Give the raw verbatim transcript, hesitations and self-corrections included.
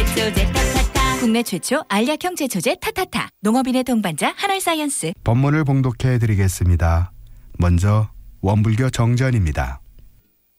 제초제 타타타. 국내 최초 알약형 제초제 타타타. 농업인의 동반자 한알사이언스. 법문을 봉독해 드리겠습니다. 먼저 원불교 정전입니다.